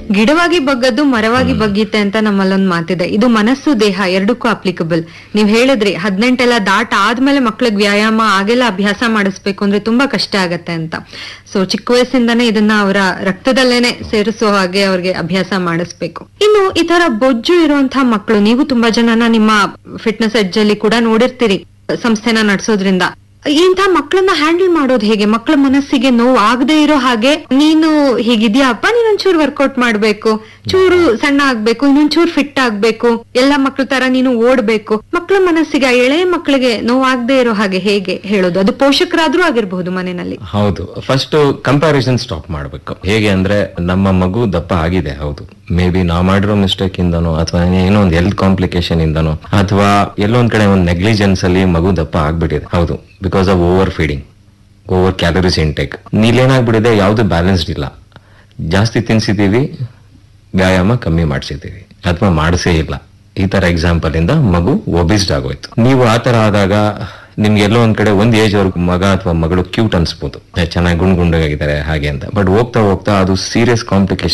ಗಿಡವಾಗಿ ಬಗ್ಗದ್ದು ಮರವಾಗಿ ಬಗ್ಗೀತೆ ಅಂತ ನಮ್ಮಲ್ಲೊಂದ್ ಮಾತಿದೆ. ಇದು ಮನಸ್ಸು ದೇಹ ಎರಡಕ್ಕೂ ಅಪ್ಲಿಕಬಲ್. ನೀವ್ ಹೇಳಿದ್ರಿ 18 ಎಲ್ಲ ದಾಟ ಆದ್ಮೇಲೆ ಮಕ್ಳಿಗೆ ವ್ಯಾಯಾಮ ಆಗೆಲ್ಲ ಅಭ್ಯಾಸ ಮಾಡಿಸ್ಬೇಕು ಅಂದ್ರೆ ತುಂಬಾ ಕಷ್ಟ ಆಗತ್ತೆ ಅಂತ. ಸೊ ಚಿಕ್ಕ ವಯಸ್ಸಿಂದಾನೇ ಇದನ್ನ ಅವರ ರಕ್ತದಲ್ಲೇನೆ ಸೇರಿಸೋ ಹಾಗೆ ಅವ್ರಿಗೆ ಅಭ್ಯಾಸ ಮಾಡಿಸ್ಬೇಕು. ಇನ್ನು ಈ ತರ ಬೊಜ್ಜು ಇರುವಂತಹ ಮಕ್ಕಳು, ನೀವು ತುಂಬಾ ಜನನ ನಿಮ್ಮ ಫಿಟ್ನೆಸ್ ಎಡ್ಜ್ ಅಲ್ಲಿ ಕೂಡ ನೋಡಿರ್ತೀರಿ ಸಂಸ್ಥೆನ ನಡೆಸೋದ್ರಿಂದ. ಇಂಥ ಮಕ್ಕಳನ್ನ ಹ್ಯಾಂಡಲ್ ಮಾಡೋದು ಹೇಗೆ? ಮಕ್ಕಳ ಮನಸ್ಸಿಗೆ ನೋವು ಆಗದೆ ಇರೋ ಹಾಗೆ, ನೀನು ಹೀಗಿದ್ಯಾಪ್ಪ, ನೀನೊಂಚೂರು ವರ್ಕೌಟ್ ಮಾಡ್ಬೇಕು, ಚೂರು ಸಣ್ಣ ಆಗ್ಬೇಕು, ಇನ್ನೊಂಚೂರು ಫಿಟ್ ಆಗ್ಬೇಕು, ಎಲ್ಲಾ ಮಕ್ಳ ತರ ನೀನು ಓಡ್ಬೇಕು. ಮಕ್ಕಳ ಮನಸ್ಸಿಗೆ, ಎಳೆ ಮಕ್ಕಳಿಗೆ ನೋವು ಆಗದೆ ಇರೋ ಹಾಗೆ ಹೇಗೆ ಹೇಳೋದು? ಅದು ಪೋಷಕರಾದ್ರೂ ಆಗಿರ್ಬಹುದು ಮನೆಯಲ್ಲಿ. ಹೌದು, ಫಸ್ಟ್ ಕಂಪ್ಯಾರಿಸನ್ ಸ್ಟಾಪ್ ಮಾಡ್ಬೇಕು. ಹೇಗೆ ಅಂದ್ರೆ, ನಮ್ಮ ಮಗು ದಪ್ಪ ಆಗಿದೆ, ಹೌದು, ಮೇ ಬಿ ನಾವು ಮಾಡಿರೋ ಮಿಸ್ಟೇಕ್ ಇಂದನೋ ಅಥವಾ ಏನೋ ಒಂದು ಹೆಲ್ತ್ ಕಾಂಪ್ಲಿಕೇಶನ್ ಇಂದನೋ ಅಥವಾ ಎಲ್ಲೋ ಒಂದ್ ಕಡೆ ಒಂದು ನೆಗ್ಲಿಜೆನ್ಸ್ ಅಲ್ಲಿ ಮಗು ದಪ್ಪ ಆಗ್ಬಿಟ್ಟಿದೆ, ಹೌದು, because of over feeding, over calories intake. ನೀಲೇನಾಗ್ಬಿಟ್ಟಿದೆ, ಯಾವ್ದು ಬ್ಯಾಲೆನ್ಸ್ಡ್ ಇಲ್ಲ. ಜಾಸ್ತಿ ತಿನ್ಸಿದೀವಿ, ವ್ಯಾಯಾಮ ಕಮ್ಮಿ ಮಾಡಿಸಿದೀವಿ ಅಥವಾ ಮಾಡಿಸೇ ಇಲ್ಲ. ಈ ತರ ಎಕ್ಸಾಂಪಲ್ ಇಂದ ಮಗು ಒಬಿಸ್ಡ್ ಆಗೋಯ್ತು. ನೀವು ಆ ತರ ಆದಾಗ ನಿಮ್ಗೆ ಎಲ್ಲೋ ಒಂದ್ ಕಡೆ ಒಂದ್ ಏಜ್ ಅವ್ರಿಗೆ ಮಗ ಅಥವಾ ಮಗಳು ಕ್ಯೂಟ್ ಅನ್ಸ್ಬೋದು, ಚೆನ್ನಾಗಿ ಗುಂಡಾಗಿದ್ದಾರೆ ಹಾಗೆ ಅಂತ. ಬಟ್ ಹೋಗ್ತಾ ಹೋಗ್ತಾ ಅದು ಸೀರಿಯಸ್ ಕಾಂಪ್ಲಿಕೇಶನ್